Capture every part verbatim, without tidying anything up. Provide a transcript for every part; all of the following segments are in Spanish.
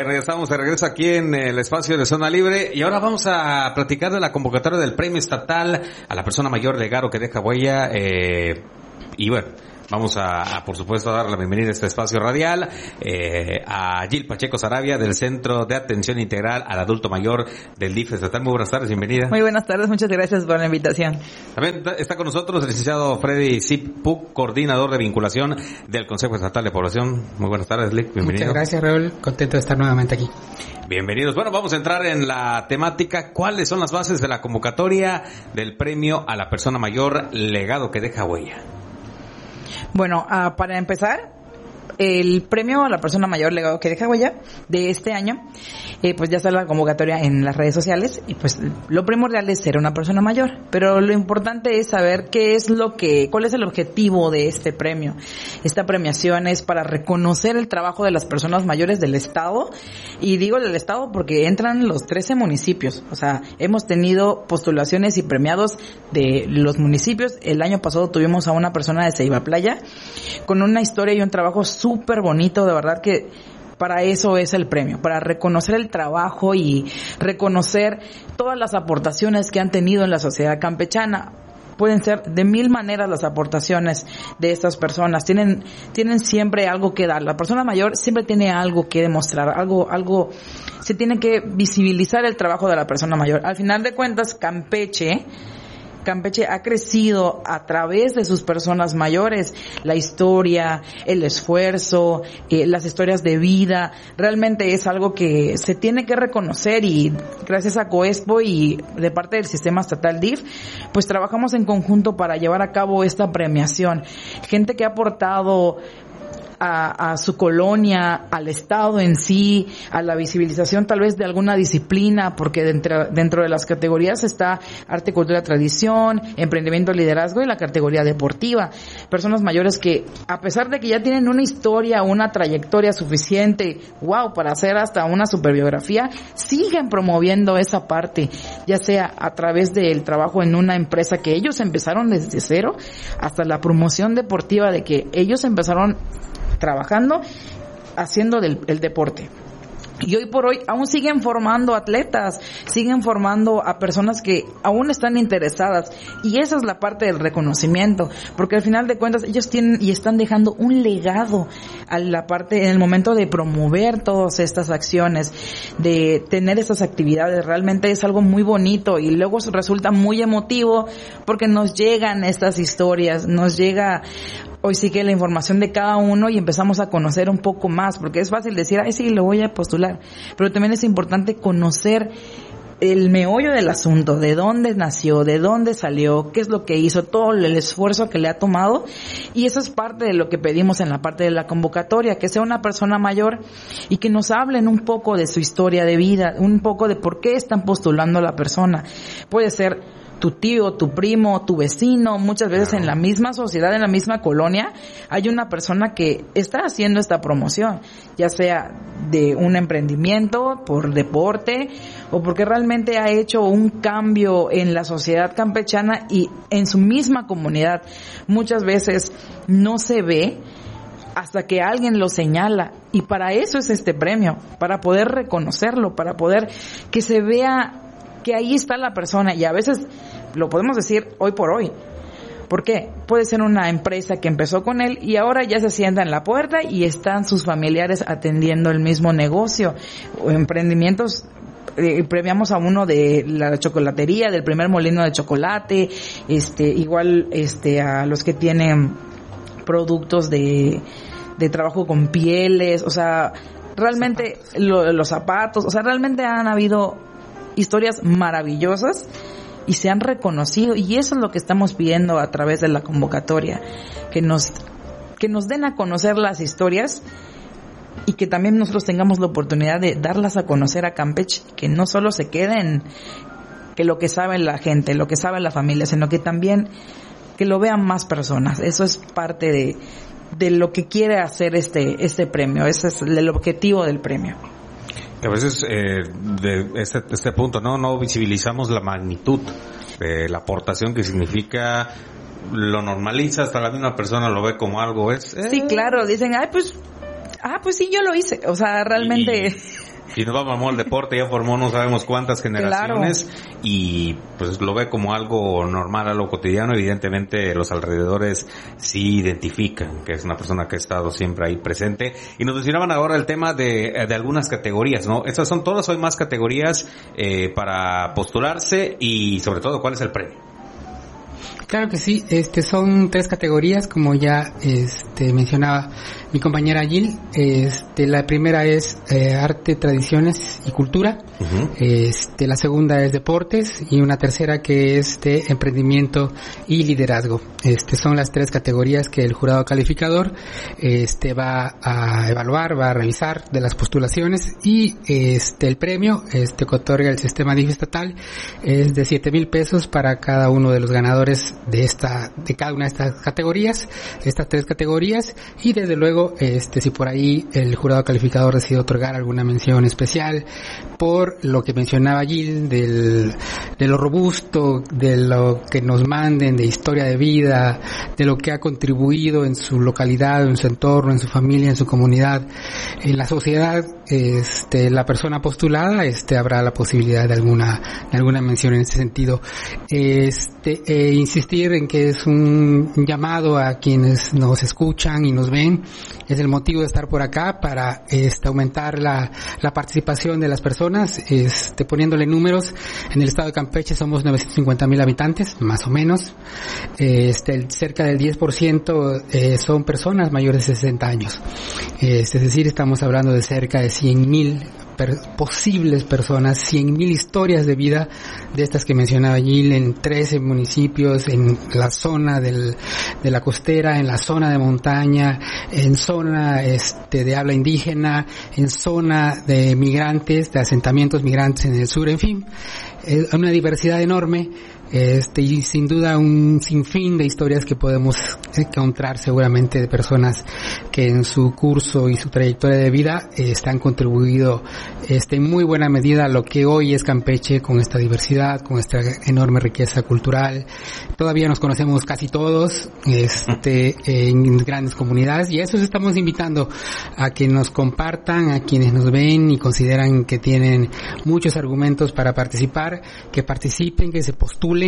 regresamos de regreso aquí en el espacio de Zona Libre y ahora vamos a platicar de la convocatoria del Premio Estatal a la Persona Mayor Legado que Deja Huella. Eh, y bueno, vamos a, a, por supuesto, a dar la bienvenida a este espacio radial eh, a Jill Pacheco Sarabia del Centro de Atención Integral al Adulto Mayor del D I F estatal. Muy buenas tardes, bienvenida. Muy buenas tardes, muchas gracias por la invitación. También está con nosotros el licenciado Freddy Zip Puc, coordinador de vinculación del Consejo Estatal de Población. Muy buenas tardes, Lick, bienvenido. Muchas gracias, Raúl, contento de estar nuevamente aquí. Bienvenidos. Bueno, vamos a entrar en la temática. ¿Cuáles son las bases de la convocatoria del Premio a la Persona Mayor Legado que Deja Huella? Bueno, uh, para empezar, el premio a la persona mayor legado que deja huella de este año, eh, pues ya está la convocatoria en las redes sociales y pues lo primordial es ser una persona mayor, pero lo importante es saber qué es lo que, cuál es el objetivo de este premio. Esta premiación es para reconocer el trabajo de las personas mayores del estado, y digo del estado porque entran los trece municipios, o sea, hemos tenido postulaciones y premiados de los municipios. El año pasado tuvimos a una persona de Ceiba Playa con una historia y un trabajo súper bonito, de verdad que para eso es el premio, para reconocer el trabajo y reconocer todas las aportaciones que han tenido en la sociedad campechana. Pueden ser de mil maneras las aportaciones de estas personas. Tienen, tienen siempre algo que dar. La persona mayor siempre tiene algo que demostrar, algo, algo, se tiene que visibilizar el trabajo de la persona mayor. Al final de cuentas, Campeche, Campeche ha crecido a través de sus personas mayores, la historia, el esfuerzo, eh, las historias de vida. Realmente es algo que se tiene que reconocer, y gracias a COESPO y de parte del sistema estatal D I F, pues trabajamos en conjunto para llevar a cabo esta premiación. Gente que ha aportado A, a su colonia, al estado en sí, a la visibilización tal vez de alguna disciplina, porque dentro, dentro de las categorías está arte, cultura, tradición, emprendimiento, liderazgo y la categoría deportiva. Personas mayores que, a pesar de que ya tienen una historia, una trayectoria suficiente, wow, para hacer hasta una superbiografía, siguen promoviendo esa parte, ya sea a través del trabajo en una empresa que ellos empezaron desde cero, hasta la promoción deportiva de que ellos empezaron trabajando, haciendo del, el deporte. Y hoy por hoy aún siguen formando atletas, siguen formando a personas que aún están interesadas, y esa es la parte del reconocimiento, porque al final de cuentas ellos tienen y están dejando un legado a la parte en el momento de promover todas estas acciones, de tener estas actividades. Realmente es algo muy bonito y luego resulta muy emotivo porque nos llegan estas historias, nos llega hoy sí que la información de cada uno y empezamos a conocer un poco más, porque es fácil decir, ay sí, lo voy a postular, pero también es importante conocer el meollo del asunto, de dónde nació, de dónde salió, qué es lo que hizo, todo el esfuerzo que le ha tomado, y eso es parte de lo que pedimos en la parte de la convocatoria, que sea una persona mayor y que nos hablen un poco de su historia de vida, un poco de por qué están postulando a la persona. Puede ser tu tío, tu primo, tu vecino. Muchas veces en la misma sociedad, en la misma colonia, hay una persona que está haciendo esta promoción, ya sea de un emprendimiento, por deporte, o porque realmente ha hecho un cambio en la sociedad campechana y en su misma comunidad. Muchas veces no se ve hasta que alguien lo señala, y para eso es este premio, para poder reconocerlo, para poder que se vea que ahí está la persona. Y a veces lo podemos decir hoy por hoy. ¿Por qué? Puede ser una empresa que empezó con él y ahora ya se sienta en la puerta y están sus familiares atendiendo el mismo negocio o emprendimientos. Eh, premiamos a uno de la chocolatería, del primer molino de chocolate, este, igual este a los que tienen productos de de trabajo con pieles, o sea, realmente lo, los zapatos, o sea, realmente han habido historias maravillosas y se han reconocido, y eso es lo que estamos pidiendo a través de la convocatoria, que nos que nos den a conocer las historias y que también nosotros tengamos la oportunidad de darlas a conocer a Campeche, que no solo se queden que lo que sabe la gente, lo que sabe la familia, sino que también que lo vean más personas. Eso es parte de de lo que quiere hacer este este premio, ese es el objetivo del premio. A veces eh, de este, este punto no no visibilizamos la magnitud de la aportación que significa, lo normaliza, hasta la misma persona lo ve como algo es eh. Sí, claro, dicen, ay pues ah pues sí, yo lo hice, o sea, realmente y, Y nos vamos al deporte, ya formó no sabemos cuántas generaciones, claro. Y pues lo ve como algo normal, algo cotidiano. Evidentemente los alrededores sí identifican que es una persona que ha estado siempre ahí presente. Y nos mencionaban ahora el tema de, de algunas categorías, ¿no? Estas son todas, hay más categorías eh, para postularse y sobre todo, ¿cuál es el premio? Claro que sí, este son tres categorías, como ya este mencionaba mi compañera Jill. Este, la primera es eh, arte, tradiciones y cultura. Uh-huh. Este, la segunda es deportes y una tercera que es de emprendimiento y liderazgo. Este, son las tres categorías que el jurado calificador este va a evaluar, va a revisar de las postulaciones, y este el premio este que otorga el sistema D I F estatal es de siete mil pesos para cada uno de los ganadores de esta, de cada una de estas categorías, estas tres categorías. Y desde luego, este, si por ahí el jurado calificador decide otorgar alguna mención especial por lo que mencionaba Jill, del, de lo robusto, de lo que nos manden, de historia de vida, de lo que ha contribuido en su localidad, en su entorno, en su familia, en su comunidad, en la sociedad, este, la persona postulada, este, habrá la posibilidad de alguna, de alguna mención en ese sentido. Este, eh, insistir en que es un llamado a quienes nos escuchan y nos ven. Es el motivo de estar por acá para este, aumentar la, la participación de las personas, este, poniéndole números. En el estado de Campeche somos novecientos cincuenta mil habitantes, más o menos. Este, cerca del diez por ciento eh, son personas mayores de sesenta años. Este, es decir, estamos hablando de cerca de cien mil Per, posibles personas, cien mil historias de vida de estas que mencionaba Jill, en trece municipios, en la zona del, de la costera, en la zona de montaña, en zona este de habla indígena, en zona de migrantes, de asentamientos migrantes en el sur, en fin, es una diversidad enorme. Este, y sin duda un sinfín de historias que podemos encontrar seguramente de personas que en su curso y su trayectoria de vida eh, están contribuido este, en muy buena medida a lo que hoy es Campeche, con esta diversidad, con esta enorme riqueza cultural. Todavía nos conocemos casi todos, este, en grandes comunidades, y a eso estamos invitando, a que nos compartan, a quienes nos ven y consideran que tienen muchos argumentos para participar, que participen, que se postulen,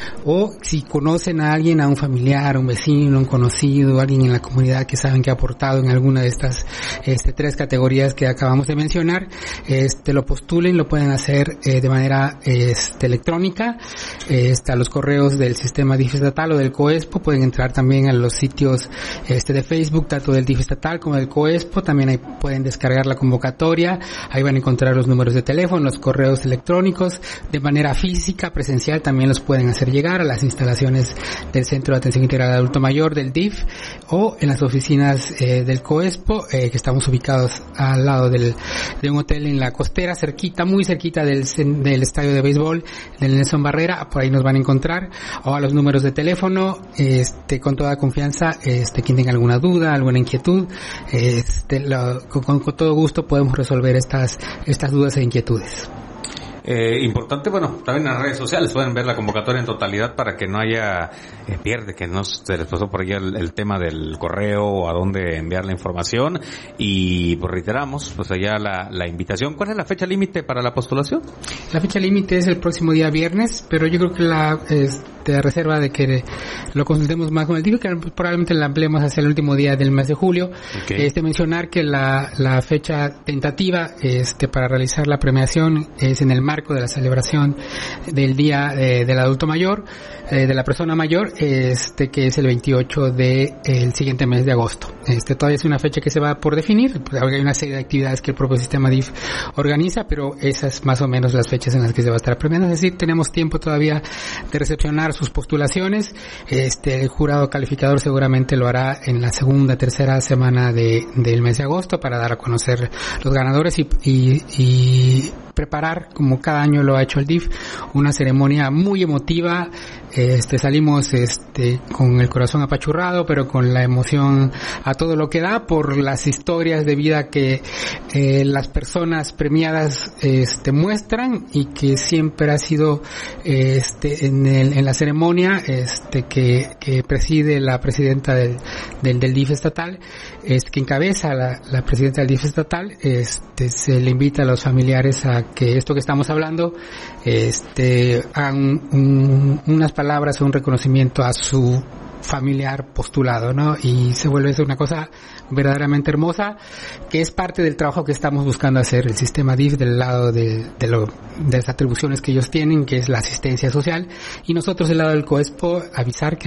o si conocen a alguien, a un familiar, a un vecino, un conocido, alguien en la comunidad que saben que ha aportado en alguna de estas este, tres categorías que acabamos de mencionar, este, lo postulen, lo pueden hacer eh, de manera este, electrónica, este, a los correos del sistema D I F estatal o del COESPO. Pueden entrar también a los sitios este, de Facebook, tanto del D I F estatal como del COESPO. También ahí pueden descargar la convocatoria, ahí van a encontrar los números de teléfono, los correos electrónicos. De manera física, presencial, también los pueden hacer llegar a las instalaciones del Centro de Atención Integral al Adulto Mayor del D I F, o en las oficinas eh, del COESPO, eh, que estamos ubicados al lado del, de un hotel en la costera, cerquita, muy cerquita del, del estadio de béisbol del Nelson Barrera. Por ahí nos van a encontrar, o a los números de teléfono, este, con toda confianza, este, quien tenga alguna duda, alguna inquietud, este, lo, con, con todo gusto podemos resolver estas, estas dudas e inquietudes. Eh, importante, bueno, también en las redes sociales pueden ver la convocatoria en totalidad para que no haya eh, pierde, que no se les pasó por ahí el, el tema del correo o a dónde enviar la información. Y pues reiteramos, pues allá la, la invitación. ¿Cuál es la fecha límite para la postulación? La fecha límite es el próximo día viernes, pero yo creo que la este, reserva de que lo consultemos más con el D I F, que probablemente la ampliemos hacia el último día del mes de julio. Okay. Este mencionar que la, la fecha tentativa este para realizar la premiación es en el marco de la celebración del Día eh, del Adulto Mayor, eh, de la Persona Mayor, este que es el veintiocho de el siguiente mes de agosto. Este todavía es una fecha que se va por definir, pues hay una serie de actividades que el propio sistema D I F organiza, pero esas más o menos las fechas en las que se va a estar premiando. Es decir, tenemos tiempo todavía de recepcionar sus postulaciones. Este el jurado calificador seguramente lo hará en la segunda, tercera semana de del mes de agosto para dar a conocer los ganadores y, y, y preparar, como cada año lo ha hecho el D I F, una ceremonia muy emotiva. Este, salimos este, con el corazón apachurrado, pero con la emoción a todo lo que da por las historias de vida que eh, las personas premiadas este, muestran, y que siempre ha sido este, en, el, en la ceremonia este, que, que preside la presidenta del, del, del D I F estatal, es que encabeza la, la presidenta del D I F estatal. Este, se le invita a los familiares a que esto que estamos hablando este, hagan un, unas palabras o un reconocimiento a su familiar postulado, ¿no? Y se vuelve eso una cosa verdaderamente hermosa, que es parte del trabajo que estamos buscando hacer el sistema D I F del lado de, de, lo, de las atribuciones que ellos tienen, que es la asistencia social, y nosotros del lado del COESPO avisar que